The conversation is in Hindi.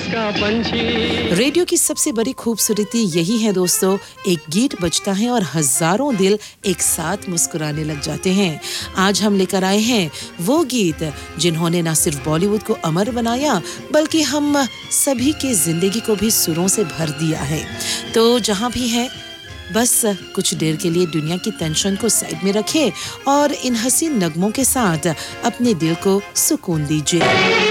का पंछी। रेडियो की सबसे बड़ी खूबसूरती यही है दोस्तों, एक गीत बजता है और हजारों दिल एक साथ मुस्कुराने लग जाते हैं। आज हम लेकर आए हैं वो गीत जिन्होंने न सिर्फ बॉलीवुड को अमर बनाया बल्कि हम सभी की जिंदगी को भी सुरों से भर दिया है। तो जहां भी है बस कुछ देर के लिए दुनिया की टेंशन को साइड में रखें और इन हसीन नगमों के साथ अपने दिल को सुकून दीजिए।